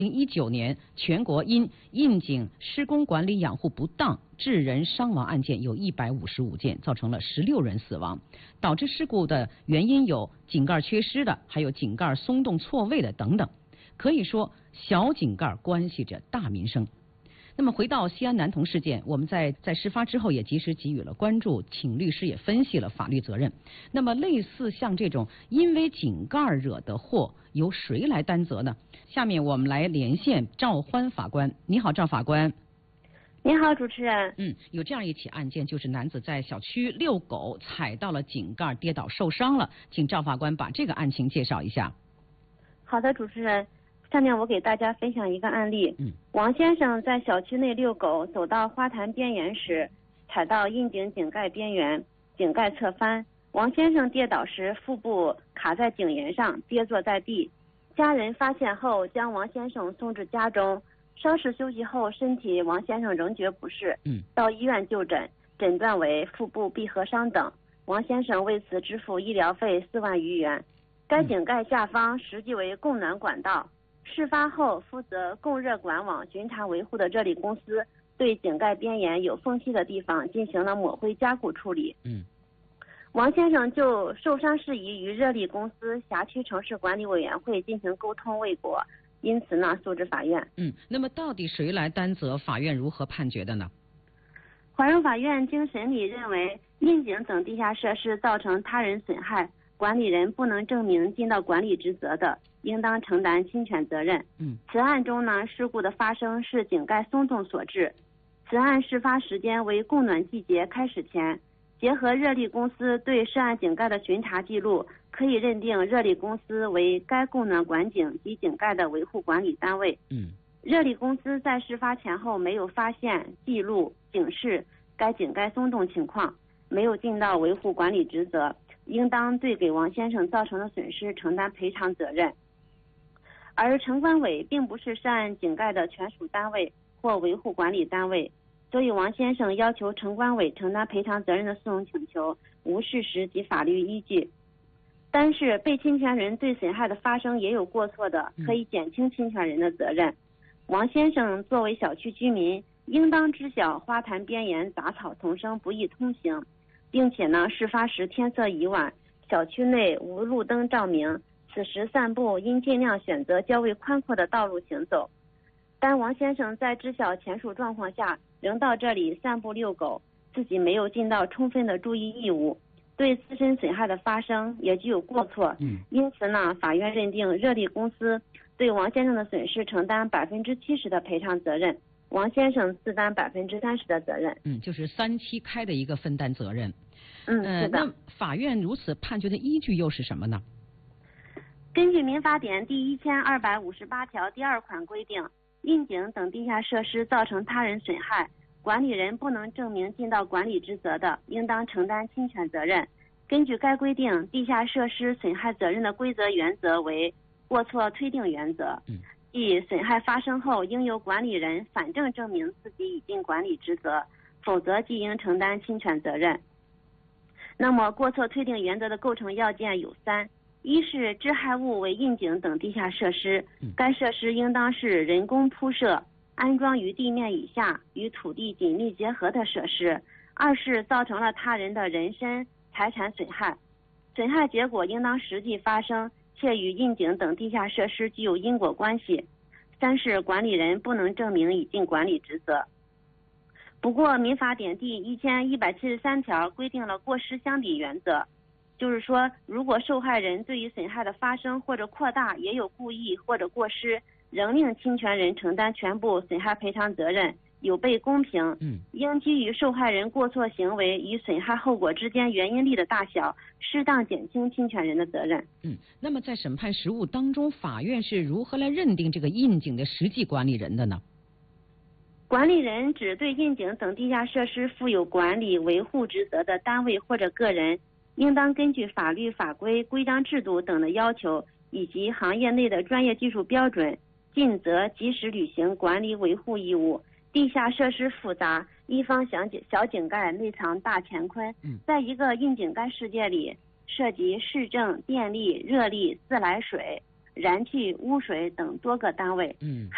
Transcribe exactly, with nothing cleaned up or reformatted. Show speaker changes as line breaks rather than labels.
二零一九年，全国因应井施工管理养护不当致人伤亡案件有一百五十五件，造成了十六人死亡。导致事故的原因有井盖缺失的，还有井盖松动错位的等等。可以说，小井盖关系着大民生。那么回到西安男童事件，我们在在事发之后也及时给予了关注，请律师也分析了法律责任。那么类似像这种因为井盖惹的祸，由谁来担责呢？下面我们来连线赵欢法官。你好，赵法官。
你好，主持人。
嗯，有这样一起案件，就是男子在小区遛狗，踩到了井盖，跌倒受伤了。请赵法官把这个案情介绍一下。
好的，主持人。下面我给大家分享一个案例。
嗯，
王先生在小区内遛狗，走到花坛边沿时，踩到窨井井盖边缘，井盖侧翻。王先生跌倒时，腹部卡在井沿上，跌坐在地。家人发现后，将王先生送至家中。稍事休息后，身体王先生仍觉不适，
嗯，
到医院就诊，诊断为腹部闭合伤等。王先生为此支付医疗费四万余元。该井盖下方实际为供暖管道。事发后，负责供热管网巡查维护的热力公司对井盖边沿有缝隙的地方进行了抹灰加固处理。
嗯，
王先生就受伤事宜与热力公司辖区城市管理委员会进行沟通未果，因此呢诉至法院。
嗯，那么到底谁来担责？法院如何判决的呢？
华润法院经审理认为，窨井等地下设施造成他人损害，管理人不能证明尽到管理职责的，应当承担侵权责任。
嗯，
此案中呢，事故的发生是井盖松动所致。此案事发时间为供暖季节开始前，结合热力公司对涉案井盖的巡查记录，可以认定热力公司为该供暖管井及井盖的维护管理单位。
嗯，
热力公司在事发前后没有发现、记录、警示该井盖松动情况，没有尽到维护管理职责，应当对给王先生造成的损失承担赔偿责任。而城管委并不是涉案井盖的权属单位或维护管理单位，所以王先生要求城管委承担赔偿责任的诉讼请求无事实及法律依据。但是被侵权人对损害的发生也有过错的，可以减轻侵权人的责任。王先生作为小区居民，应当知晓花坛边沿杂草丛生，不易通行，并且呢，事发时天色已晚，小区内无路灯照明，此时散步应尽量选择较为宽阔的道路行走。但王先生在知晓前述状况下，仍到这里散步遛狗，自己没有尽到充分的注意义务，对自身损害的发生也具有过错。
嗯，
因此呢，法院认定热力公司对王先生的损失承担百分之七十的赔偿责任，王先生自担百分之三十的责任。
嗯，就是三七开的一个分担责任。
嗯，
呃，
是的。
那法院如此判决的依据又是什么呢？
根据民法典第一千二百五十八条第二款规定，窨井等地下设施造成他人损害，管理人不能证明尽到管理职责的，应当承担侵权责任。根据该规定，地下设施损害责任的规则原则为过错推定原则，
嗯，
即损害发生后，应由管理人反证证明自己已尽管理职责，否则即应承担侵权责任。那么过错推定原则的构成要件有三：一是致害物为窨井等地下设施，该设施应当是人工铺设、安装于地面以下、与土地紧密结合的设施；二是造成了他人的人身、财产损害，损害结果应当实际发生，且与窨井等地下设施具有因果关系；三是管理人不能证明已尽管理职责。不过，民法典第一千一百七十三条规定了过失相抵原则，就是说，如果受害人对于损害的发生或者扩大也有故意或者过失，仍令侵权人承担全部损害赔偿责任，有悖公平，
嗯，
应基于受害人过错行为与损害后果之间原因力的大小，适当减轻侵权人的责任。
嗯，那么在审判实务当中，法院是如何来认定这个窨井的实际管理人的呢？
管理人指对窨井等地下设施负有管理维护职责的单位或者个人，应当根据法律法规、规章制度等的要求，以及行业内的专业技术标准，尽责及时履行管理维护义务。地下设施复杂，一方小井小井盖内藏大乾坤，在一个窨井盖世界里，涉及市政、电力、热力、自来水、燃气、污水等多个单位。
嗯。